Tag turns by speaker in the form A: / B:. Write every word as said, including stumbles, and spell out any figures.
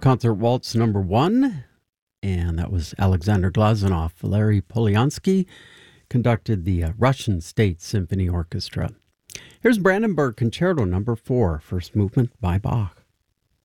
A: Concert Waltz number one, and that was Alexander Glazunov. Valery Polyansky conducted the uh, Russian State Symphony Orchestra. Here's Brandenburg Concerto number four, first movement by Bach.